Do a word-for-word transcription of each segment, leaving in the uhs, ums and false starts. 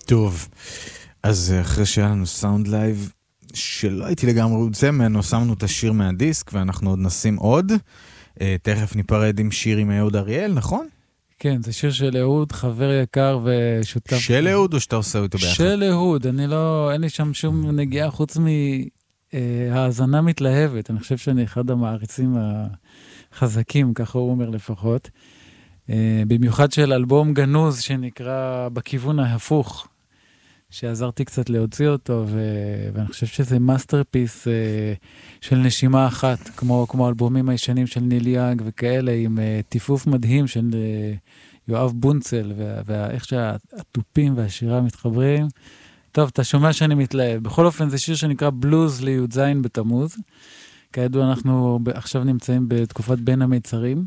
טוב, אז אחרי שהיה לנו סאונד לייב, שלא הייתי לגמרי רוצה ממנו, שמנו את השיר מהדיסק, ואנחנו עוד נשים עוד. תכף ניפרד עם שיר עם אהוד אריאל, נכון? כן, זה שיר של אהוד, חבר יקר ושותף. של אהוד או שאתה עושה אותו ביחד? של אהוד, אני לא, אין לי שם שום נגיעה חוץ מהאזנה מתלהבת. אני חושב שאני אחד המעריצים החזקים, ככה הוא אומר לפחות. במיוחד של אלבום גנוז שנקרא בכיוון ההפוך, שעזרתי קצת להוציא אותו, ו... ואני חושב שזה מאסטרפיס של נשימה אחת, כמו, כמו אלבומים הישנים של ניל יאנג וכאלה, עם טיפוף מדהים של יואב בונצל, וה... ואיך שהטופים והשירה מתחברים. טוב, אתה שומע שאני מתלהב. בכל אופן, זה שיר שנקרא בלוז לי"ז בתמוז. כידוע, אנחנו עכשיו נמצאים בתקופת בין המיצרים,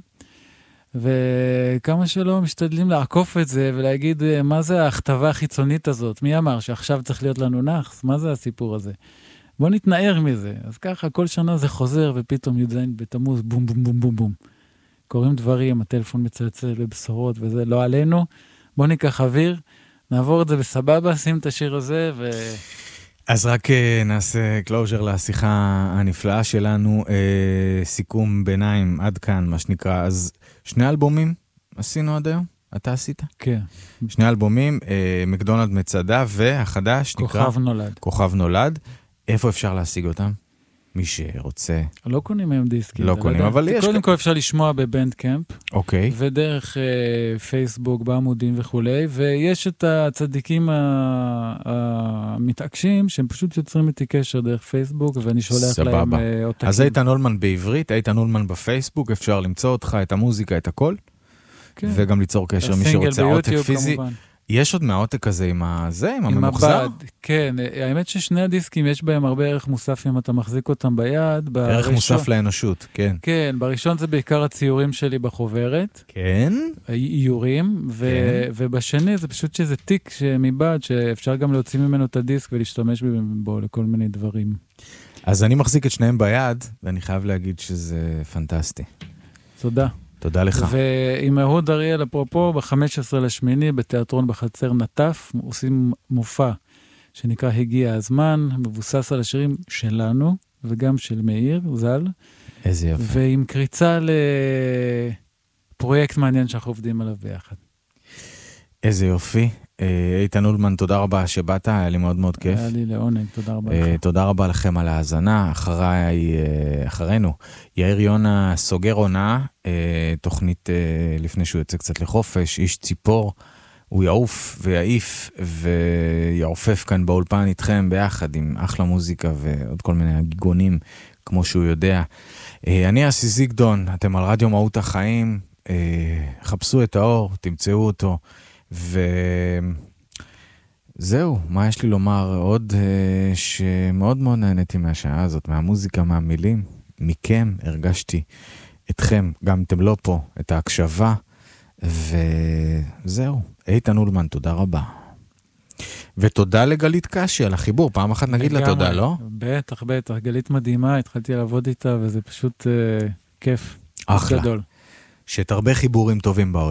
וכמה שלא משתדלים לעקוף את זה ולהגיד מה זה ההכתבה החיצונית הזאת, מי אמר שעכשיו צריך להיות לנו נחס, מה זה הסיפור הזה, בוא נתנער מזה. אז ככה כל שנה זה חוזר ופתאום י"ז בתמוז בום בום בום בום בום קוראים דברים, הטלפון מצלצל לבשורות וזה לא עלינו. בוא ניקח אוויר, נעבור את זה בסבבה, שים את השיר הזה ו... אז רק נעשה קלוז'ר לשיחה הנפלאה שלנו, סיכום ביניים עד כאן, מה שנקרא. אז שני אלבומים עשינו עד היום? אתה עשית? כן. שני אלבומים, מקדונלד מצדה והחדש נקרא... כוכב נולד. כוכב נולד. איפה אפשר להשיג אותם? מי שרוצה. לא קונים היום דיסקים. לא קונים, אבל יש... קודם כל אפשר לשמוע בבנד קמפ. אוקיי. ודרך אה, פייסבוק, בעמודים וכולי, ויש את הצדיקים המתעקשים, שהם פשוט יוצרים איתי קשר דרך פייסבוק, ואני שולח להם אה, עותקים. אז איתן הולמן בעברית, איתן הולמן בפייסבוק, אפשר למצוא אותך, את המוזיקה, את הכל, כן. וגם ליצור קשר, מי שרוצה עותק פיזי. כמובן. יש עוד מהעותק הזה עם הזה, עם הממוחזר? עם הבד, כן. האמת ששני הדיסקים יש בהם הרבה ערך מוסף אם אתה מחזיק אותם ביד. ערך מוסף לאנושות, כן. כן, בראשון זה בעיקר הציורים שלי בחוברת. כן. איורים, ובשני זה פשוט שזה תיק מבד, שאפשר גם להוציא ממנו את הדיסק ולהשתמש בו לכל מיני דברים. אז אני מחזיק את שניהם ביד, ואני חייב להגיד שזה פנטסטי. תודה. תודה לך. ועם אהוד אריאל, אפרופו, ב-חמישה עשר לשמיני, בתיאטרון בחצר נטף, עושים מופע שנקרא הגיע הזמן, מבוסס על השירים שלנו, וגם של מאיר, זל. איזה יפה. ועם קריצה לפרויקט מעניין שאנחנו עובדים עליו ביחד. איזה יופי. איתן הולמן, תודה רבה שבאת, היה לי מאוד מאוד כיף. היה לי לעונג, תודה רבה לך. תודה רבה לכם על ההאזנה, אחריי, אחרינו, יאיר יונה סוגר עונה, תוכנית לפני שהוא יוצא קצת לחופש, איש ציפור, הוא יעוף ויעיף ויעופף כאן באולפן איתכם ביחד עם אחלה מוזיקה ועוד כל מיני גיגונים כמו שהוא יודע. אני אסי זיגדון, אתם על רדיו מהות החיים, חפשו את האור, תמצאו אותו, וזהו, מה יש לי לומר עוד שמאוד מאוד נהניתי מהשעה הזאת, מהמוזיקה, מהמילים, מכם הרגשתי אתכם, גם אתם לא פה, את ההקשבה, וזהו, איתן הולמן, תודה רבה. ותודה לגלית קשי על החיבור, פעם אחת נגיד לה תודה, לא? בטח, בטח, גלית מדהימה, התחלתי לעבוד איתה, וזה פשוט כיף. אחלה. שתרבה חיבורים טובים בעולם.